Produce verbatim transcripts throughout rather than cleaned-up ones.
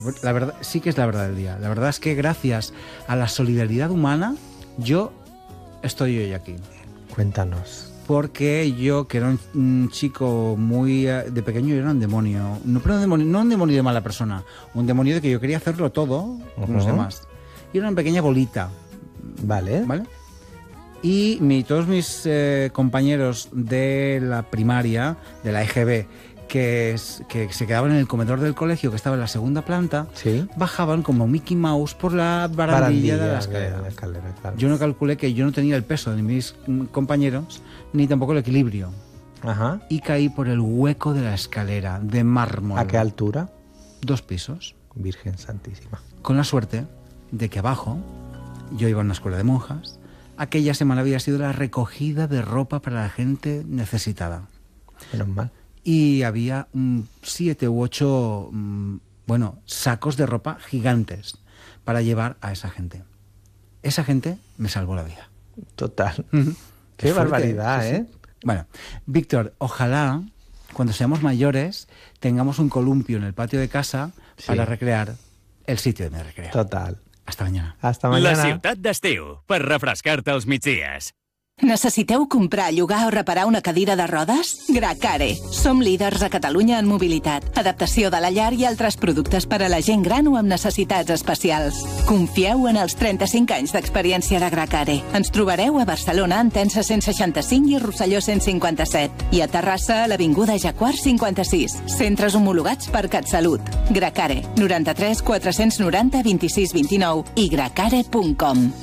La verdad, sí que es la verdad del día. La verdad es que gracias a la solidaridad humana, yo estoy hoy aquí. Cuéntanos. Porque yo, que era un, un chico muy... De pequeño, yo era un demonio. No, pero un demonio, no un demonio de mala persona. Un demonio de que yo quería hacerlo todo con uh-huh. los demás. Y era una pequeña bolita. Vale. ¿Vale? Y mi, todos mis eh, compañeros de la primaria, de la E G B, que, es, que se quedaban en el comedor del colegio, que estaba en la segunda planta, ¿sí? bajaban como Mickey Mouse por la barandilla, barandilla de la escalera. De la escalera claro. Yo no calculé que yo no tenía el peso de mis compañeros, ni tampoco el equilibrio. Ajá. Y caí por el hueco de la escalera, de mármol. ¿A qué altura? Dos pisos. Virgen Santísima. Con la suerte de que abajo, yo iba a una escuela de monjas, aquella semana había sido la recogida de ropa para la gente necesitada. Menos mal. Y había um, siete u ocho, um, bueno, sacos de ropa gigantes para llevar a esa gente. Esa gente me salvó la vida. Total. Qué es barbaridad, fuerte, ¿eh? Sí, sí. Bueno, Víctor, ojalá cuando seamos mayores tengamos un columpio en el patio de casa sí. para recrear el sitio de mi recreo. Total. Hasta mañana. Hasta mañana. La ciutat d'estiu, per refrescar-te els migdies. Necessiteu comprar, llogar o reparar una cadira de rodes? Gracare. Som líders a Catalunya en mobilitat, adaptació de la llar i altres productes per a la gent gran o amb necessitats especials. Confieu en els trenta-cinc anys d'experiència de Gracare. Ens trobareu a Barcelona, Entença cent seixanta-cinc i Rosselló cent cinquanta-set. I a Terrassa, a l'Avinguda Jacquard cinquanta-sis. Centres homologats per CatSalut. Gracare. noranta-tres quatre-cents noranta vint-i-sis vint-i-nou i gracare punt com.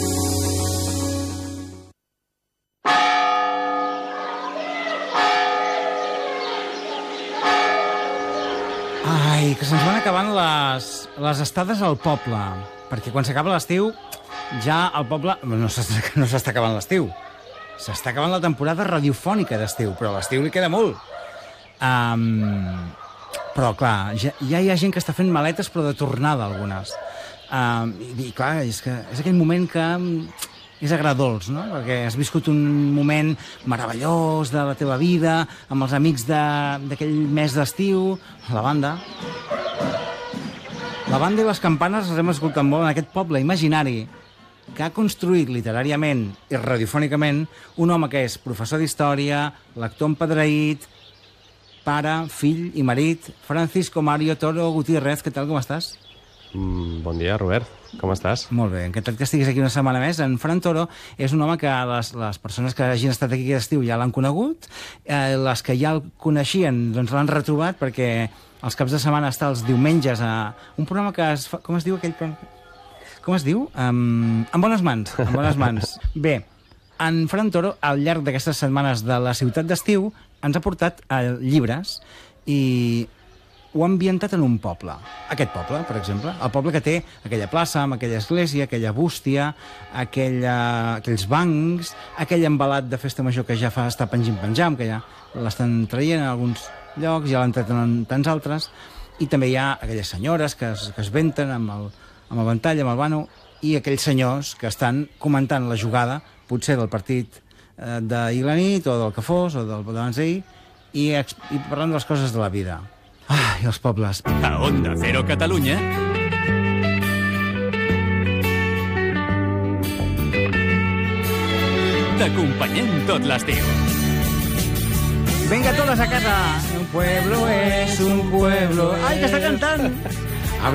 Ai, que se'ns van acabant les, les estades al poble, perquè quan s'acaba l'estiu, ja al poble... No s'està no s'està acabant l'estiu, s'està acabant la temporada radiofònica d'estiu, però a l'estiu li queda molt. Um, però, clar, ja, ja hi ha gent que està fent maletes, però de tornada, algunes. Um, i, I, clar, és, que és aquell moment que... és agradolç, no? Perquè has viscut un moment meravellós de la teva vida, amb els amics d'aquell de, mes d'estiu, la banda. La banda i les campanes les hem escoltat molt en aquest poble imaginari que ha construït literàriament i radiofònicament un home que és professor d'història, lector empadreït, pare, fill i marit, Francisco Mario Toro Gutiérrez. Què tal, com estàs? Mm, bon dia, Robert. Com estàs? Molt bé, encantat que estiguis aquí una setmana més. En Fran Toro és un home que les, les persones que hagin estat aquí aquest estiu ja l'han conegut, eh, les que ja el coneixien doncs l'han retrobat perquè els caps de setmana està els diumenges a un programa que es fa... Com es diu aquell programa? Com es diu? Um, en bones mans. En bones mans. Bé, en Fran Toro, al llarg d'aquestes setmanes de la ciutat d'estiu, ens ha portat eh, llibres i ho ha ambientat en un poble. Aquest poble, per exemple. El poble que té aquella plaça, amb aquella església, aquella bústia, aquella, aquells bancs, aquell embalat de festa major que ja fa estar penjant-penjant, que ja l'estan traient en alguns llocs, ja l'han tret en tants altres, i també hi ha aquelles senyores que es, que es venten amb el, amb el ventall, amb el vano, i aquells senyors que estan comentant la jugada, potser del partit eh, d'ahir la nit, o del que fos, o del d'abans d'ahir, i, i parlant de les coses de la vida. Ai, els pobles. A Onda Cero Catalunya. T'acompanyem tot l'estiu. Venga todas a casa. Un pueblo es un pueblo. Ai, que està cantant.